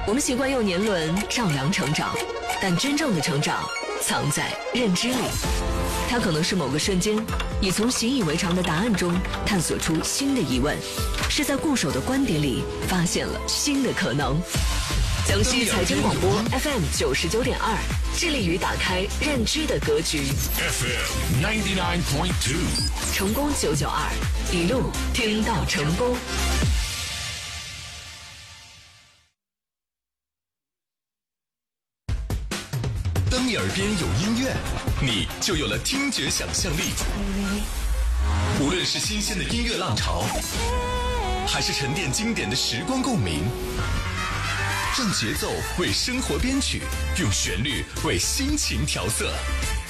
我们习惯用年轮丈量成长，但真正的成长藏在认知里。它可能是某个瞬间，你从习以为常的答案中探索出新的疑问，是在固守的观点里发现了新的可能。江西财经广播 FM 99.2，致力于打开认知的格局。 FM 99.2， 成功992，一路听到成功。 当你耳边有音乐，你就有了听觉想象力。无论是新鲜的音乐浪潮，还是沉淀经典的时光共鸣，让节奏为生活编曲，用旋律为心情调色。